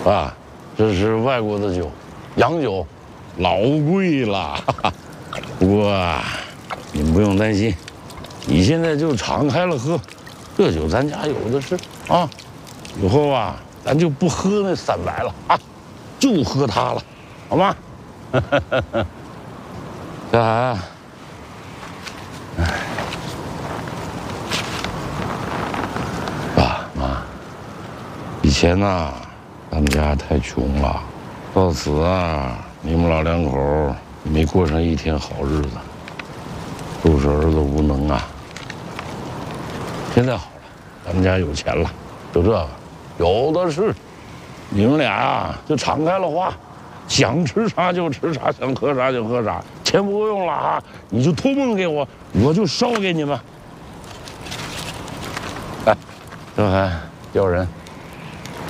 啊，这是外国的酒，洋酒，老贵了。不过你们不用担心，你现在就敞开了喝，这酒咱家有的是啊。以后啊，咱就不喝那300了啊，就喝它了，好吗？小海，爸妈，以前呐，咱们家太穷了，到此啊，你们老两口没过上一天好日子，都是儿子无能啊。现在好了，咱们家有钱了，就这个，有的是。你们俩啊，就敞开了花，想吃啥就吃啥，想喝啥就喝啥，钱不够用了啊，你就托梦给我，我就烧给你们。哎，小海叫人。